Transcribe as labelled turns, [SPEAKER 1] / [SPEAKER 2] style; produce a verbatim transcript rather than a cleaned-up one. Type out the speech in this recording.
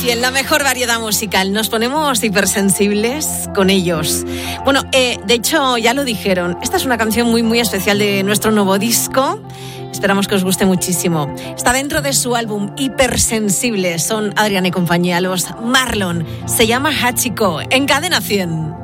[SPEAKER 1] cien, la mejor variedad musical. Nos ponemos hipersensibles con ellos. Bueno, eh, de hecho, ya lo dijeron. Esta es una canción muy, muy especial de nuestro nuevo disco. Esperamos que os guste muchísimo. Está dentro de su álbum Hipersensibles. Son Adrián y compañía, los Marlon. Se llama Hachiko, en Cadena cien.